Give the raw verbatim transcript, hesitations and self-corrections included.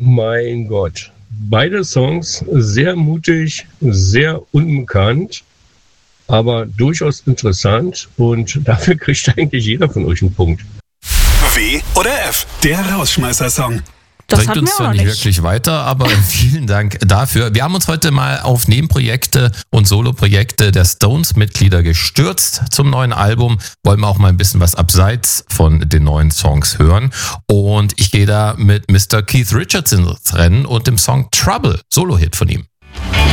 mein Gott. Beide Songs sehr mutig, sehr unbekannt, aber durchaus interessant und dafür kriegt eigentlich jeder von euch einen Punkt. W oder F, der Rausschmeißer-Song. Das bringt uns zwar nicht wirklich weiter, aber vielen Dank dafür. Wir haben uns heute mal auf Nebenprojekte und Soloprojekte der Stones-Mitglieder gestürzt zum neuen Album. Wollen wir auch mal ein bisschen was abseits von den neuen Songs hören. Und ich gehe da mit Mister Keith Richards ins Rennen und dem Song Trouble, Solo-Hit von ihm.